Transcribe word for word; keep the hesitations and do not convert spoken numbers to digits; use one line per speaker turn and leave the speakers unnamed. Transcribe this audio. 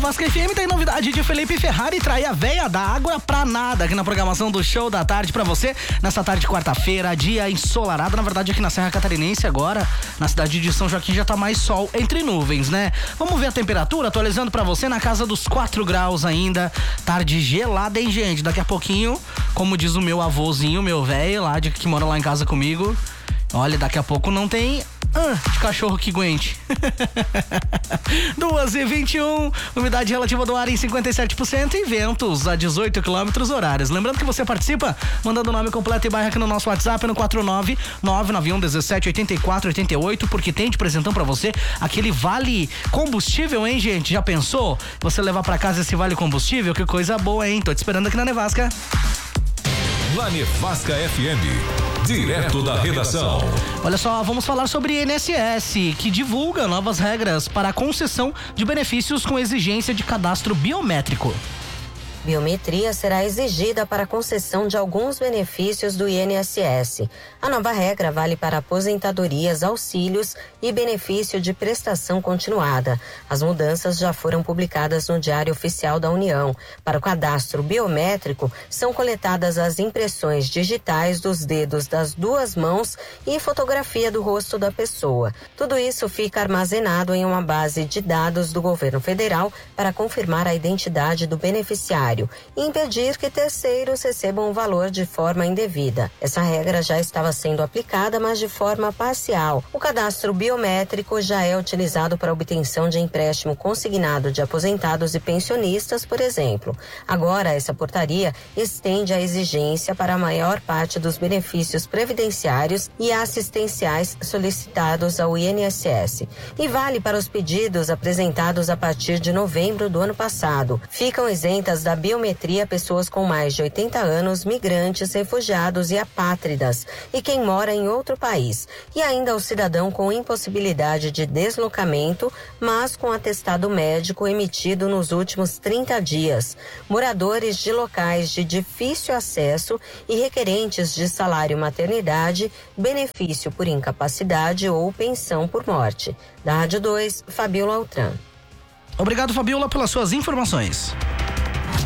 Vasca F M tem novidade de Felipe Ferrari trai a véia da água pra nada aqui na programação do Show da Tarde pra você. Nessa tarde de quarta-feira, dia ensolarado. Na verdade, aqui na Serra Catarinense agora, na cidade de São Joaquim, já tá mais sol entre nuvens, né? Vamos ver a temperatura, atualizando pra você na casa dos quatro graus ainda. Tarde gelada, hein, gente? Daqui a pouquinho, como diz o meu avôzinho, meu velho lá, de, que mora lá em casa comigo. Olha, daqui a pouco não tem... Ah, de cachorro que aguente. duas e vinte e um, umidade relativa do ar em cinquenta e sete por cento e ventos a dezoito quilômetros horários. Lembrando que você participa mandando o nome completo e bairro aqui no nosso WhatsApp no quatro nove nove nove um um sete oito quatro oito oito, porque tem de presentão pra você aquele vale combustível, hein, gente? Já pensou? Você levar pra casa esse vale combustível? Que coisa boa, hein? Tô te esperando aqui na Nevasca.
Na Nevasca F M, direto da redação.
Olha só, vamos falar sobre I N S S, que divulga novas regras para a concessão de benefícios com exigência de cadastro biométrico.
Biometria será exigida para a concessão de alguns benefícios do I N S S. A nova regra vale para aposentadorias, auxílios e benefício de prestação continuada. As mudanças já foram publicadas no Diário Oficial da União. Para o cadastro biométrico, são coletadas as impressões digitais dos dedos das duas mãos e fotografia do rosto da pessoa. Tudo isso fica armazenado em uma base de dados do governo federal para confirmar a identidade do beneficiário e impedir que terceiros recebam o valor de forma indevida. Essa regra já estava sendo aplicada, mas de forma parcial. O cadastro biométrico já é utilizado para obtenção de empréstimo consignado de aposentados e pensionistas, por exemplo. Agora, essa portaria estende a exigência para a maior parte dos benefícios previdenciários e assistenciais solicitados ao I N S S. E vale para os pedidos apresentados a partir de novembro do ano passado. Ficam isentas da biometria pessoas com mais de oitenta anos, migrantes, refugiados e apátridas e quem mora em outro país. E ainda o cidadão com impossibilidade de deslocamento, mas com atestado médico emitido nos últimos trinta dias. Moradores de locais de difícil acesso e requerentes de salário maternidade, benefício por incapacidade ou pensão por morte. Da Rádio dois, Fabiola Altran.
Obrigado, Fabiola, pelas suas informações.